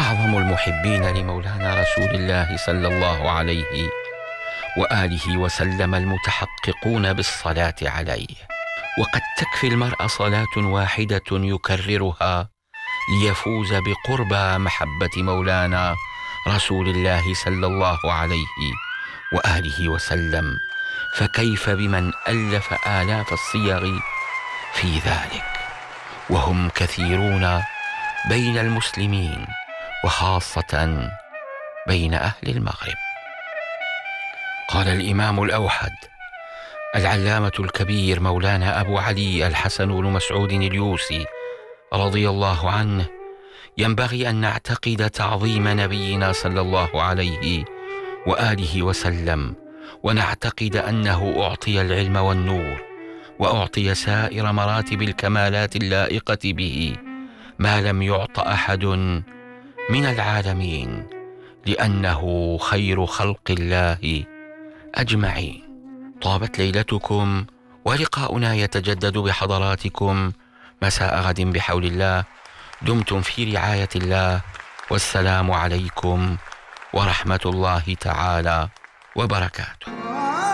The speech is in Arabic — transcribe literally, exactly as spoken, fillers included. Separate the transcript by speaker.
Speaker 1: أعظم المحبين لمولانا رسول الله صلى الله عليه وآله وسلم المتحققون بالصلاة عليه، وقد تكفي المرء صلاة واحدة يكررها ليفوز بقربى محبة مولانا رسول الله صلى الله عليه وآله وسلم، فكيف بمن ألف آلاف الصيغ في ذلك، وهم كثيرون بين المسلمين وخاصة بين أهل المغرب. قال الإمام الأوحد العلامة الكبير مولانا أبو علي الحسن بن مسعود اليوسي رضي الله عنه: ينبغي أن نعتقد تعظيم نبينا صلى الله عليه وآله وسلم، ونعتقد أنه أعطي العلم والنور، وأعطي سائر مراتب الكمالات اللائقة به، ما لم يعط أحد من العالمين، لأنه خير خلق الله أجمعين. طابت ليلتكم، ولقاؤنا يتجدد بحضراتكم مساء غد بحول الله. دمتم في رعاية الله، والسلام عليكم ورحمة الله تعالى وبركاته.